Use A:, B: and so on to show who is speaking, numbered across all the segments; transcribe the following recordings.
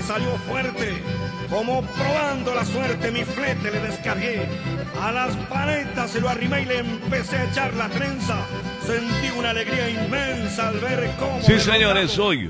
A: salió fuerte. Como probando la suerte, mi flete le descargué. A las paretas se lo arrimé y le empecé a echar la trenza. Sentí una alegría inmensa al ver cómo...
B: Sí, señores, hoy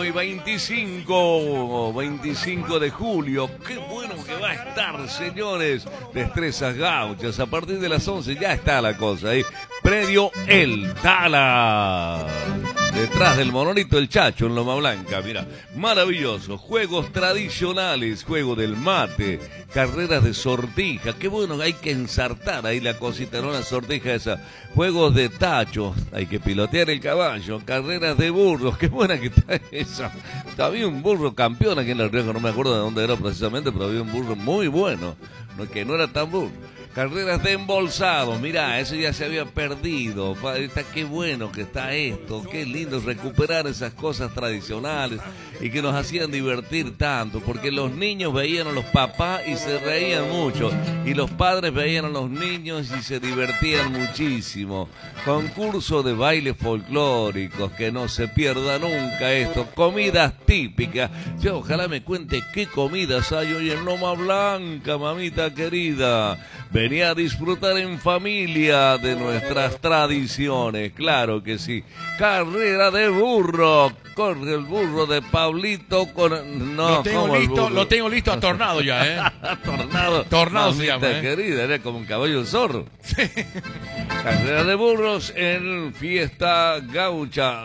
B: 25 de julio. Qué bueno que va a estar, señores. Destrezas Gauchas. A partir de las 11 ya está la cosa ahí. Predio El Tala. Detrás del monolito El Chacho en Loma Blanca, mira, maravilloso, juegos tradicionales, juego del mate, carreras de sortija, qué bueno, hay que ensartar ahí la cosita, no la sortija esa, juegos de tachos, hay que pilotear el caballo, carreras de burros, qué buena que está esa, había un burro campeón aquí en La Rioja, no me acuerdo de dónde era precisamente, pero había un burro muy bueno, que no era tan burro. Carreras de embolsados, mirá, eso ya se había perdido. Qué bueno que está esto, qué lindo recuperar esas cosas tradicionales y que nos hacían divertir tanto, porque los niños veían a los papás y se reían mucho, y los padres veían a los niños y se divertían muchísimo. Concurso de bailes folclóricos, que no se pierda nunca esto, comidas típicas. Yo ojalá me cuente qué comidas hay hoy en Loma Blanca, mamita querida. Venía a disfrutar en familia de nuestras tradiciones, claro que sí. Carrera de burro, corre el burro de Pablito con... No,
C: lo tengo listo a Tornado ya, ¿eh? Tornado se llama,
B: querida, era como un caballo de zorro. Sí. Carrera de burros en Fiesta Gaucha,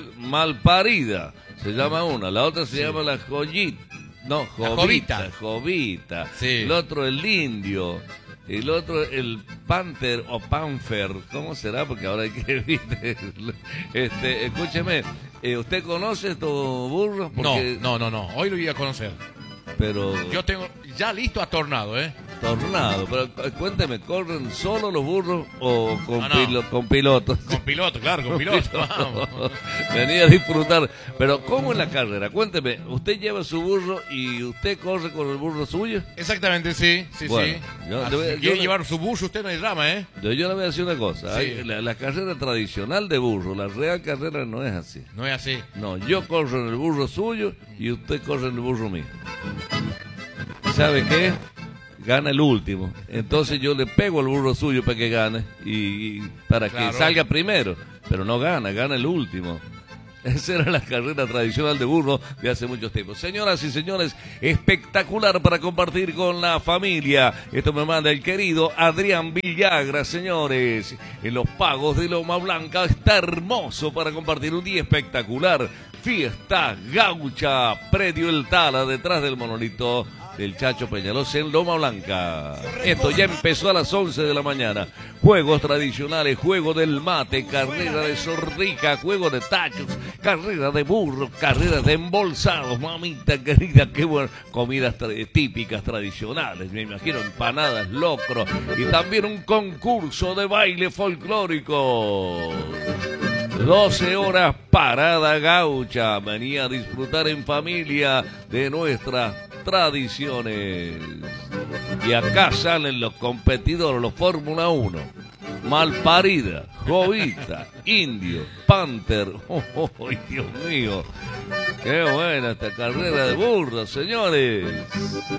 B: Malparida, se llama una, la otra se llama la Joyita. No, Jovita. Sí. El otro el Indio. El otro, el Panther o Panther, ¿cómo será? Porque ahora hay que viste. Escúcheme, ¿usted conoce estos burros?
C: Porque... No, hoy lo voy a conocer.
B: Pero...
C: Yo tengo ya listo a Tornado,
B: Tornado, pero cuénteme, ¿corren solo los burros o con pilotos?
C: Con piloto, claro, con piloto. Vamos.
B: Venía a disfrutar, pero ¿cómo es la carrera? Cuénteme, ¿usted lleva su burro y usted corre con el burro suyo?
C: Exactamente, sí.
B: Bueno,
C: si quiere llevar su burro, usted no hay drama,
B: Yo le voy a decir una cosa,
C: sí.
B: La carrera tradicional de burro, la real carrera no es así.
C: No es así.
B: No, yo corro en el burro suyo y usted corre en el burro mío. ¿Sabe qué? Gana el último. Entonces yo le pego al burro suyo para que gane y para que salga primero. Pero no gana el último. Esa era la carrera tradicional de burro de hace muchos tiempos. Señoras y señores, espectacular para compartir con la familia. Esto me manda el querido Adrián Villagra, señores. En los pagos de Loma Blanca está hermoso para compartir un día espectacular. Fiesta Gaucha, Predio El Tala, detrás del monolito del Chacho Peñalosa en Loma Blanca. Esto ya empezó a las 11 de la mañana. Juegos tradicionales, juego del mate, carrera de sortija, juego de tachos, carrera de burro, carrera de embolsados, mamita querida, qué buena. Comidas típicas tradicionales, me imagino, empanadas, locro, y también un concurso de baile folclórico. 12 horas parada gaucha, venía a disfrutar en familia de nuestras tradiciones. Y acá salen los competidores, los Fórmula 1. Malparida, Jovita, Indio, Panther. Dios mío! ¡Qué buena esta carrera de burros, señores!